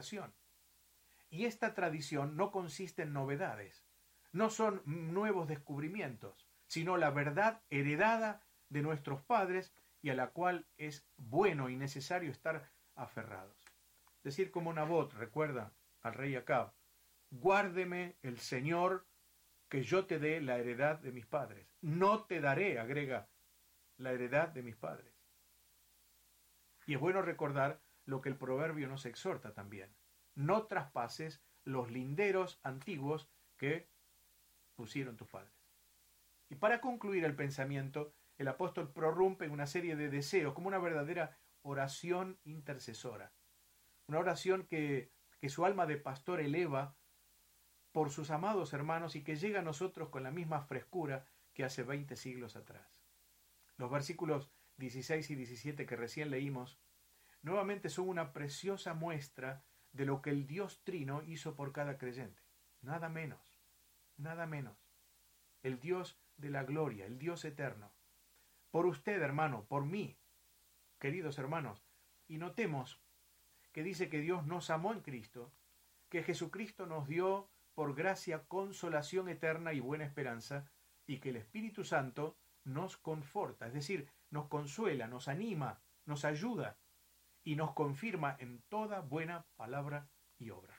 tradición. Y esta tradición no consiste en novedades, no son nuevos descubrimientos, sino la verdad heredada de nuestros padres y a la cual es bueno y necesario estar aferrados. Decir como Nabot, recuerda al rey Acab, guárdeme el Señor que yo te dé la heredad de mis padres. No te daré, agrega, la heredad de mis padres. Y es bueno recordar lo que el proverbio nos exhorta también. No traspases los linderos antiguos que pusieron tus padres. Y para concluir el pensamiento, el apóstol prorrumpe en una serie de deseos, como una verdadera oración intercesora. Una oración que su alma de pastor eleva por sus amados hermanos y que llega a nosotros con la misma frescura que hace 20 siglos atrás. Los versículos 16 y 17 que recién leímos, nuevamente son una preciosa muestra de lo que el Dios Trino hizo por cada creyente. Nada menos, nada menos. El Dios de la gloria, el Dios eterno. Por usted, hermano, por mí, queridos hermanos. Y notemos que dice que Dios nos amó en Cristo, que Jesucristo nos dio por gracia consolación eterna y buena esperanza, y que el Espíritu Santo nos conforta, es decir, nos consuela, nos anima, nos ayuda y nos confirma en toda buena palabra y obra.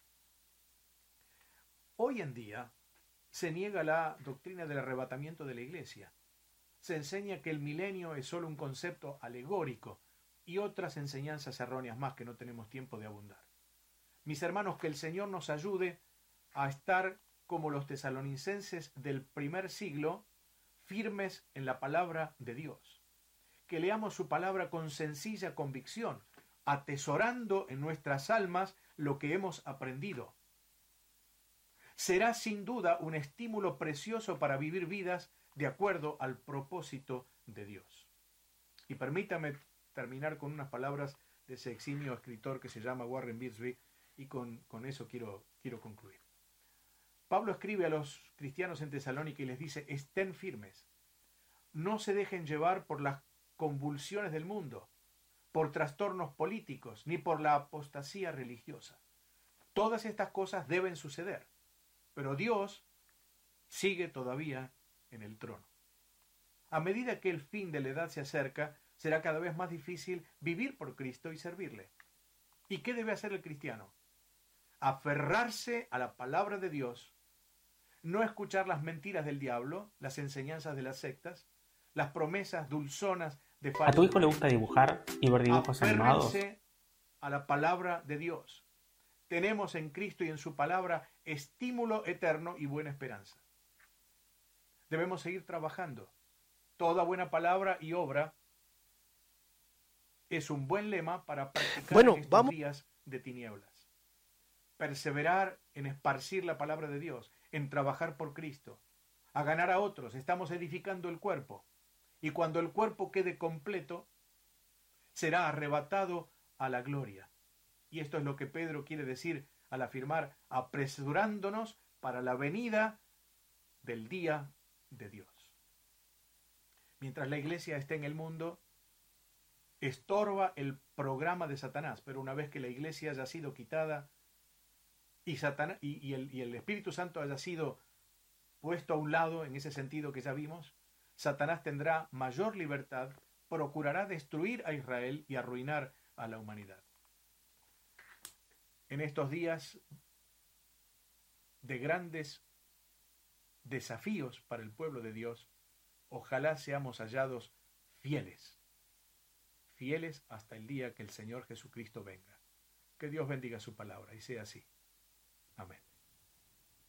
Hoy en día se niega la doctrina del arrebatamiento de la Iglesia. Se enseña que el milenio es solo un concepto alegórico y otras enseñanzas erróneas más que no tenemos tiempo de abundar. Mis hermanos, que el Señor nos ayude a estar como los tesalonicenses del primer siglo, firmes en la palabra de Dios. Que leamos su palabra con sencilla convicción, atesorando en nuestras almas lo que hemos aprendido. Será sin duda un estímulo precioso para vivir vidas de acuerdo al propósito de Dios. Y permítame terminar con unas palabras de ese eximio escritor que se llama Warren Wiersbe, y con eso quiero concluir. Pablo escribe a los cristianos en Tesalónica y les dice: estén firmes, no se dejen llevar por las convulsiones del mundo, por trastornos políticos, ni por la apostasía religiosa. Todas estas cosas deben suceder, pero Dios sigue todavía en el trono. A medida que el fin de la edad se acerca, será cada vez más difícil vivir por Cristo y servirle. ¿Y qué debe hacer el cristiano? Aferrarse a la palabra de Dios, no escuchar las mentiras del diablo, las enseñanzas de las sectas, las promesas dulzonas de falsos. ¿A tu hijo le gusta dibujar y ver dibujos animados? Aférrense a la palabra de Dios. Tenemos en Cristo y en su palabra estímulo eterno y buena esperanza. Debemos seguir trabajando. Toda buena palabra y obra es un buen lema para practicar en estos días de tinieblas. Perseverar en esparcir la palabra de Dios, en trabajar por Cristo, a ganar a otros. Estamos edificando el cuerpo. Y cuando el cuerpo quede completo, será arrebatado a la gloria. Y esto es lo que Pedro quiere decir al afirmar: apresurándonos para la venida del día de Dios. Mientras la iglesia esté en el mundo, estorba el programa de Satanás, pero una vez que la iglesia haya sido quitada y el Espíritu Santo haya sido puesto a un lado, en ese sentido que ya vimos, Satanás tendrá mayor libertad, procurará destruir a Israel y arruinar a la humanidad. En estos días de grandes desafíos para el pueblo de Dios, ojalá seamos hallados fieles hasta el día que el Señor Jesucristo venga. Que Dios bendiga su palabra y sea así. Amén.